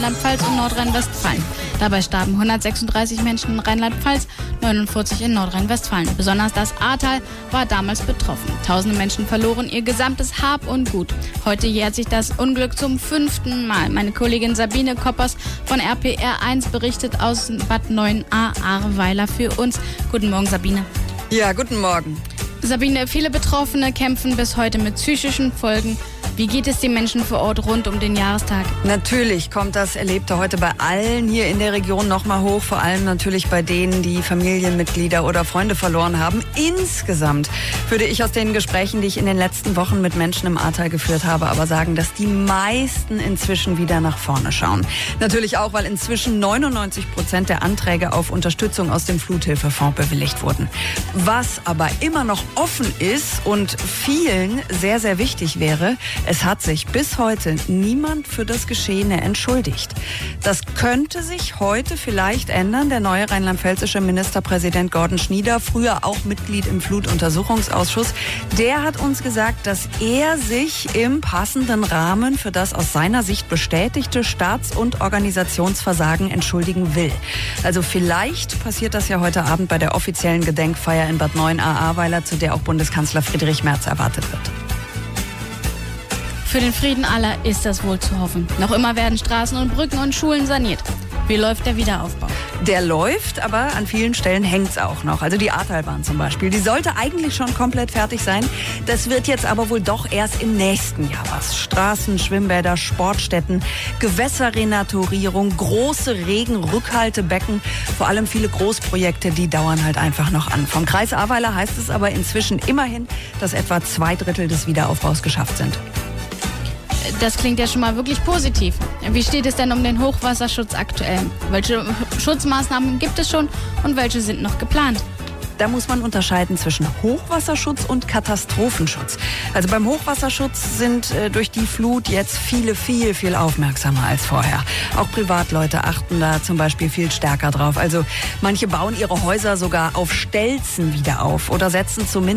Rheinland-Pfalz und Nordrhein-Westfalen. Dabei starben 136 Menschen in Rheinland-Pfalz, 49 in Nordrhein-Westfalen. Besonders das Ahrtal war damals betroffen. Tausende Menschen verloren ihr gesamtes Hab und Gut. Heute jährt sich das Unglück zum 5. Mal. Meine Kollegin Sabine Koppers von RPR1 berichtet aus Bad 9a Ahrweiler für uns. Guten Morgen, Sabine. Ja, guten Morgen. Sabine, viele Betroffene kämpfen bis heute mit psychischen Folgen. Wie geht es den Menschen vor Ort rund um den Jahrestag? Natürlich kommt das Erlebte heute bei allen hier in der Region nochmal hoch. Vor allem natürlich bei denen, die Familienmitglieder oder Freunde verloren haben. Insgesamt würde ich aus den Gesprächen, die ich in den letzten Wochen mit Menschen im Ahrtal geführt habe, aber sagen, dass die meisten inzwischen wieder nach vorne schauen. Natürlich auch, weil inzwischen 99% der Anträge auf Unterstützung aus dem Fluthilfefonds bewilligt wurden. Was aber immer noch offen ist und vielen sehr, sehr wichtig wäre, es hat sich bis heute niemand für das Geschehene entschuldigt. Das könnte sich heute vielleicht ändern. Der neue rheinland-pfälzische Ministerpräsident Gordon Schnieder, früher auch Mitglied im Flutuntersuchungsausschuss, der hat uns gesagt, dass er sich im passenden Rahmen für das aus seiner Sicht bestätigte Staats- und Organisationsversagen entschuldigen will. Also vielleicht passiert das ja heute Abend bei der offiziellen Gedenkfeier in Bad 9a Ahrweiler, zu der auch Bundeskanzler Friedrich Merz erwartet wird. Für den Frieden aller ist das wohl zu hoffen. Noch immer werden Straßen und Brücken und Schulen saniert. Wie läuft der Wiederaufbau? Der läuft, aber an vielen Stellen hängt's auch noch. Also die Ahrtalbahn zum Beispiel, die sollte eigentlich schon komplett fertig sein. Das wird jetzt aber wohl doch erst im nächsten Jahr was. Straßen, Schwimmbäder, Sportstätten, Gewässerrenaturierung, große Regenrückhaltebecken, vor allem viele Großprojekte, die dauern halt einfach noch an. Vom Kreis Ahrweiler heißt es aber inzwischen immerhin, dass etwa 2/3 des Wiederaufbaus geschafft sind. Das klingt ja schon mal wirklich positiv. Wie steht es denn um den Hochwasserschutz aktuell? Welche Schutzmaßnahmen gibt es schon und welche sind noch geplant? Da muss man unterscheiden zwischen Hochwasserschutz und Katastrophenschutz. Also beim Hochwasserschutz sind durch die Flut jetzt viele viel aufmerksamer als vorher. Auch Privatleute achten da zum Beispiel viel stärker drauf. Also manche bauen ihre Häuser sogar auf Stelzen wieder auf oder setzen zumindest